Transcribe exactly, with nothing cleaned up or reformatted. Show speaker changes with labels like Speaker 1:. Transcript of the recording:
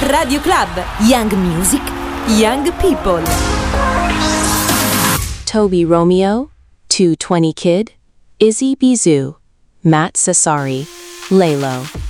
Speaker 1: Radio Club. Young Music, Young People.
Speaker 2: Toby Romeo, two twenty Kid, Izzy Bizou, Matt Sassari, Lalo.